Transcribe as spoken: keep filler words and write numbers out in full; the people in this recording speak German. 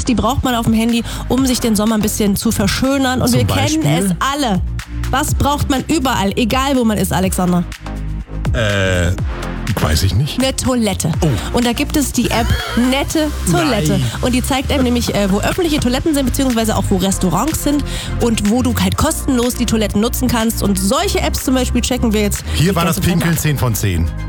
Apps, die braucht man auf dem Handy, um sich den Sommer ein bisschen zu verschönern. Und Zum wir Beispiel? kennen es alle. Was braucht man überall, egal wo man ist, Alexander? Äh, weiß ich nicht. Eine Toilette. Oh. Und da gibt es die App Nette Toilette. Nein. Und die zeigt einem nämlich, äh, wo öffentliche Toiletten sind, beziehungsweise auch wo Restaurants sind und wo du halt kostenlos die Toiletten nutzen kannst. Und solche Apps zum Beispiel checken wir jetzt. Hier die war das ganze Zeit Pinkeln ab. zehn von zehn.